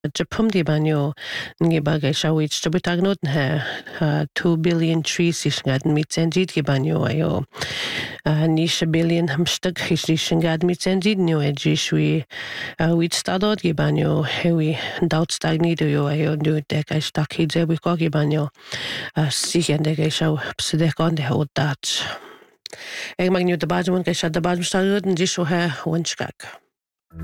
Japum di banyo ngi bagay shawich chabutagnot na 2 billion trees ishngad mitsenjid ki banyo ayo nisha billion hamstag ishngad mitsenjid nyo ejishwi wit stadot ki banyo hewi daut stagnido yo ayo nu dek ay stakidze wiko ki banyo sichende kay shaw psidekon de hodat. Eg magnu de bajmun kay shad de bajmun stadot njisho ha wanchkak.